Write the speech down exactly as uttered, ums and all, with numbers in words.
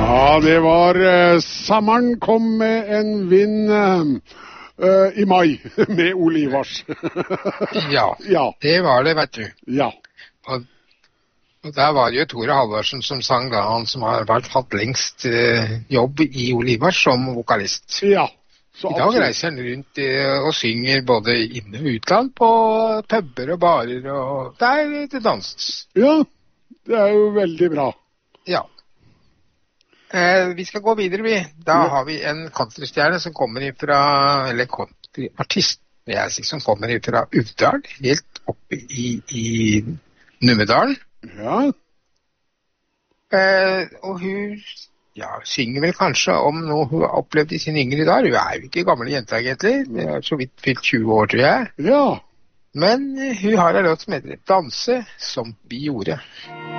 Ja, det var uh, sommeren kom med en vind uh, i mai med Olivars. ja, ja, det var det, vet du. Ja. Og, og der var det jo Tore Halvorsen som sang da, han som har vært hatt lengst uh, jobb i Olivars som vokalist. Ja. Så I dag reiser han rundt uh, og synger både inne og utland på puber og barer, og der det danses. Ja, det er jo veldig bra. Ja. Eh, vi skal gå videre, vi. Da ja. Har vi en countrystjerne som kommer ifra, eller countryartist, vil jeg si, som kommer ifra Uvdal, helt oppe i, i Numedalen. Ja. Eh, og hun ja, synger vel kanskje om noe hun har opplevd i sin yngre dag. Hun er jo ikke gamle jente, egentlig. Hun er så vidt fylt tjue år, tror jeg. Ja. Men hun har en låt som heter «Danse som vi gjorde».